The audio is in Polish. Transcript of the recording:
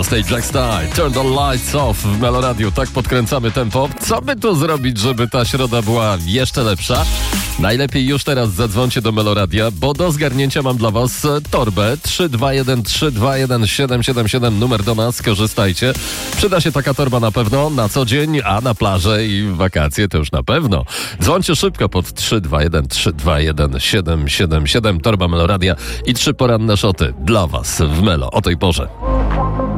12 Jack Style, Turn the Lights Off w Meloradiu. Tak podkręcamy tempo. Co by tu zrobić, żeby ta środa była jeszcze lepsza? Najlepiej już teraz zadzwońcie do Meloradia, bo do zgarnięcia mam dla was torbę 321 numer do nas, korzystajcie. Przyda się taka torba na pewno na co dzień, a na plażę i w wakacje to już na pewno. Dzwońcie szybko pod 321 torba Meloradia i 3 poranne szoty dla was w Melo o tej porze.